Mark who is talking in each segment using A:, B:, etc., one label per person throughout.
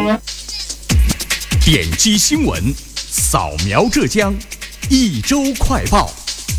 A: 点击新闻，扫描浙江，一周快报。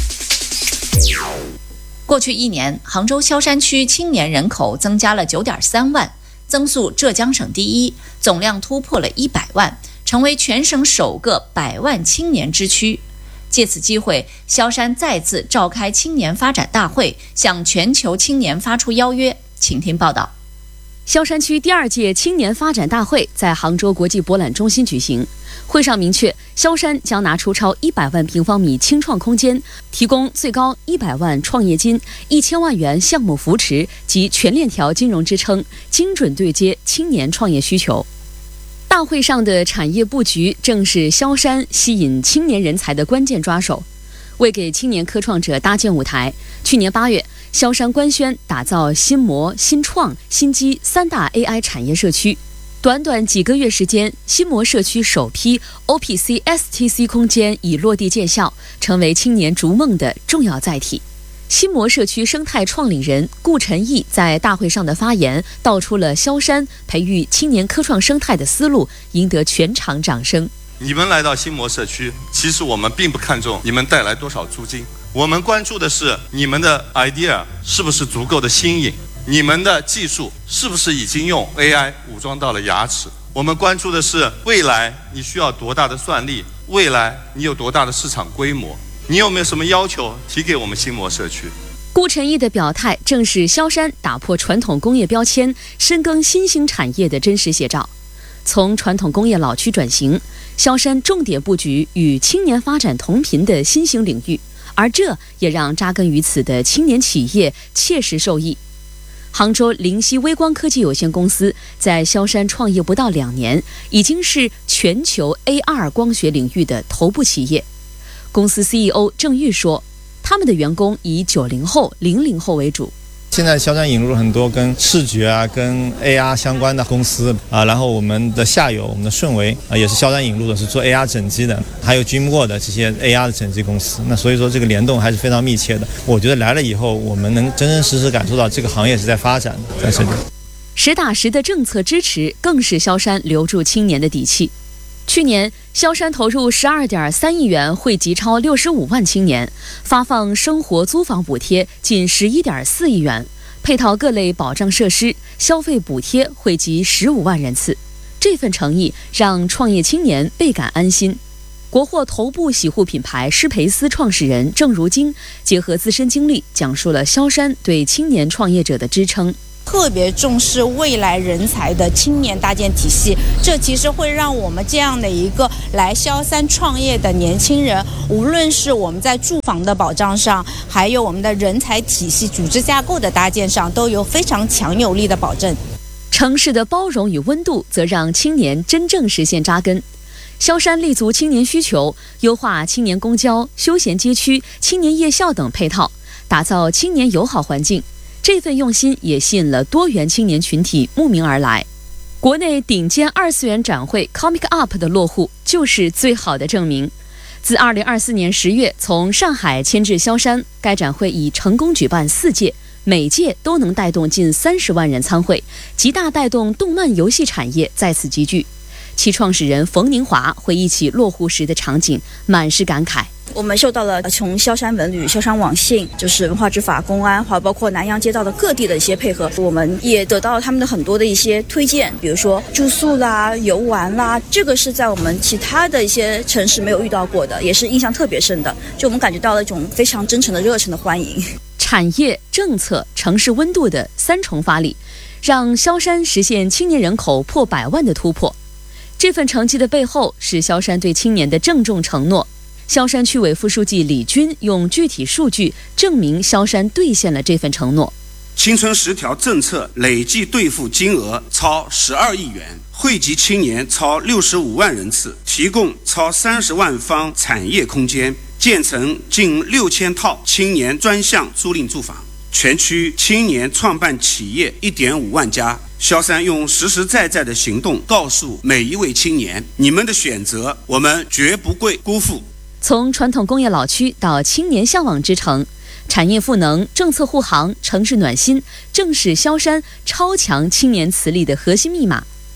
B: 过去1年，杭州萧山区青年人口增加了 9.3 万，增速浙江省第一，总量突破了100万，成为全省首个100万青年之区。借此机会，萧山再次召开青年发展大会，向全球青年发出邀约。请听报道。
C: 萧山区第2届青年发展大会在杭州国际博览中心举行。会上明确，萧山将拿出超100万平方米青创空间，提供最高100万创业金、1000万元项目扶持及全链条金融支撑，精准对接青年创业需求。大会上的产业布局正是萧山吸引青年人才的关键抓手。为给青年科创者搭建舞台，去年8月，萧山官宣打造新模、新创、新基3大 AI 产业社区。短短几个月时间，新模社区首批 OPC STC 空间已落地见效，成为青年逐梦的重要载体。新模社区生态创领人顾晨毅在大会上的发言，道出了萧山培育青年科创生态的思路，赢得全场掌声。
D: 你们来到新模社区，其实我们并不看重你们带来多少租金，我们关注的是你们的 idea 是不是足够的新颖，你们的技术是不是已经用 AI 武装到了牙齿。我们关注的是未来你需要多大的算力，未来你有多大的市场规模，你有没有什么要求提给我们新模社区。
C: 顾晨毅的表态正是萧山打破传统工业标签，深耕新兴产业的真实写照。从传统工业老区转型，萧山重点布局与青年发展同频的新兴领域，而这也让扎根于此的青年企业切实受益。杭州灵犀微光科技有限公司在萧山创业不到2年，已经是全球 AR 光学领域的头部企业。公司 CEO 郑玉说，他们的员工以90后、00后为主。
E: 现在萧山引入了很多跟视觉跟 AR 相关的公司然后我们的下游，我们的顺为也是萧山引入的，是做 AR 整机的，还有 Dreamworld 的这些 AR 的整机公司。那所以说这个联动还是非常密切的。我觉得来了以后，我们能真真实实感受到这个行业是在发展的，在这里。
C: 实打实的政策支持，更是萧山留住青年的底气。去年，萧山投入12.3亿元，惠及超65万青年，发放生活租房补贴近11.4亿元，配套各类保障设施、消费补贴惠及15万人次。这份诚意让创业青年倍感安心。国货头部洗护品牌施培斯创始人郑如晶结合自身经历，讲述了萧山对青年创业者的支撑。
F: 特别重视未来人才的青年搭建体系，这其实会让我们这样的一个来萧山创业的年轻人，无论是我们在住房的保障上，还有我们的人才体系组织架构的搭建上，都有非常强有力的保证。
C: 城市的包容与温度则让青年真正实现扎根。萧山立足青年需求，优化青年公交、休闲街区、青年夜校等配套，打造青年友好环境。这份用心也吸引了多元青年群体慕名而来。国内顶尖2次元展会 Comic Up 的落户就是最好的证明。自2024年10月从上海迁至萧山，该展会已成功举办4届，每届都能带动近30万人参会，极大带动动漫游戏产业在此集聚。其创始人冯宁华回忆起落户时的场景，满是感慨。
G: 我们受到了从萧山文旅、萧山网信，就是文化执法、公安，还有包括南洋街道的各地的一些配合，我们也得到了他们的很多的一些推荐，比如说住宿啦、游玩啦，这个是在我们其他的一些城市没有遇到过的，也是印象特别深的。就我们感觉到了一种非常真诚的热忱的欢迎。
C: 产业、政策、城市温度的3重发力，让萧山实现青年人口破100万的突破。这份成绩的背后是萧山对青年的郑重承诺。萧山区委副书记李军用具体数据证明萧山兑现了这份承诺。
H: 青春10条政策累计兑付金额超12亿元，惠及青年超65万人次，提供超30万方产业空间，建成近6000套青年专项租赁住房，全区青年创办企业1.5万家。萧山用实实在在的行动告诉每一位青年，你们的选择我们绝不会辜负。
C: 从传统工业老区到青年向往之城，产业赋能、政策护航、城市暖心，正是萧山超强青年磁力的核心密码。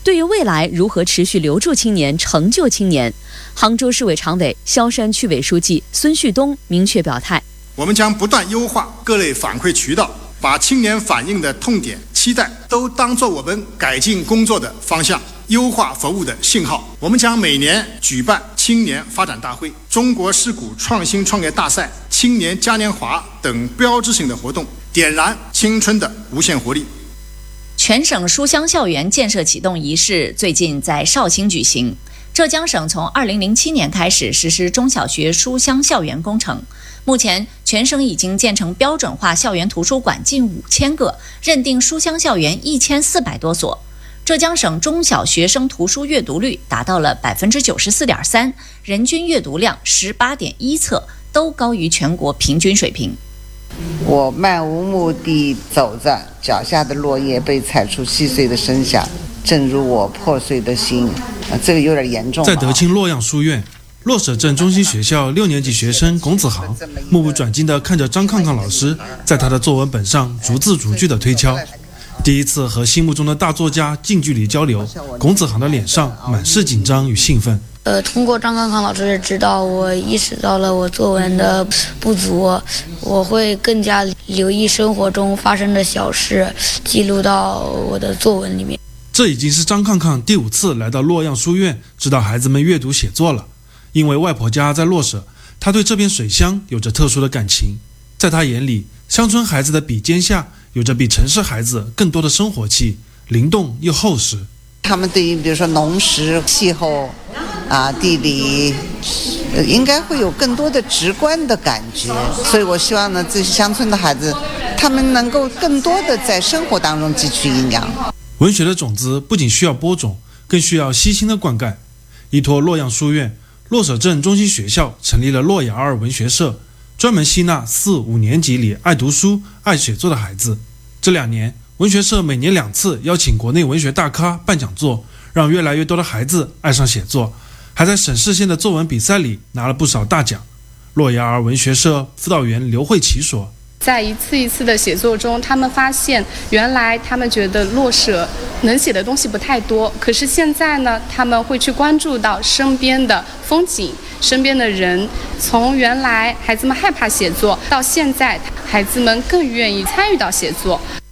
C: 对于未来如何持续留住青年、成就青年，杭州市委常委、萧山区委书记孙旭东明确表态：
I: 我们将不断优化各类反馈渠道，把青年反映的痛点、期待都当作我们改进工作的方向、优化服务的信号。我们将每年举办青年发展大会、中国市谷创新创业大赛、青年嘉年华等标志性的活动，点燃青春的无限活力。
B: 全省书香校园建设启动仪式最近在绍兴举行。浙江省从2007年开始实施中小学书香校园工程，目前全省已经建成标准化校园图书馆近5000个，认定书香校园1400多所。浙江省中小学生图书阅读率达到了94.3%，人均阅读量18.1册，都高于全国平均水平。
J: 我漫无目的走着，脚下的落叶被踩出细碎的声响，正如我破碎的心。这个有点严重。
K: 在德清洛阳书院，洛舍镇中心学校6年级学生龚子航目不转睛地看着张康康老师在他的作文本上逐字逐句地推敲。第一次和心目中的大作家近距离交流，龚子航的脸上满是紧张与兴奋。
L: 通过张康康老师的指导，我意识到了我作文的不足，我会更加留意生活中发生的小事，记录到我的作文里面。
K: 这已经是张康康第5次来到洛阳书院指导孩子们阅读写作了。因为外婆家在洛舍，他对这片水乡有着特殊的感情。在他眼里，乡村孩子的笔尖下有着比城市孩子更多的生活气，灵动又厚实。
J: 他们对于比如说农时、气候地理应该会有更多的直观的感觉，所以我希望呢，这些乡村的孩子他们能够更多的在生活当中汲取营养。
K: 文学的种子不仅需要播种，更需要悉心的灌溉。依托洛阳书院，洛舍镇中心学校成立了洛雅二文学社，专门吸纳4、5年级里爱读书、爱写作的孩子。这2年，文学社每年2次邀请国内文学大咖办讲座，让越来越多的孩子爱上写作，还在省市县的作文比赛里拿了不少大奖。洛雅二文学社辅导员刘慧琪说，
M: 在一次一次的写作中，他们发现原来他们觉得洛舍能写的东西不太多，可是现在呢，他们会去关注到身边的风景、身边的人。从原来孩子们害怕写作，到现在孩子们更愿意参与到写作。